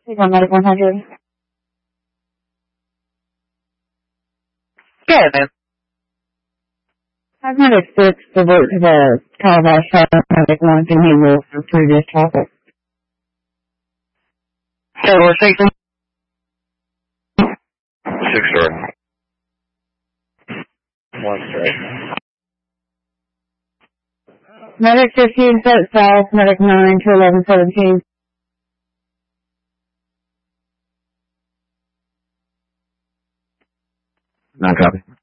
Take on medic 100. Go ahead, man. I've had a 6 divert to the Calabash medic 1 and he will for previous traffic. Tower 6. 6 short. 1 straight. Medic 15 set south, medic 9 to 1117. Not copy.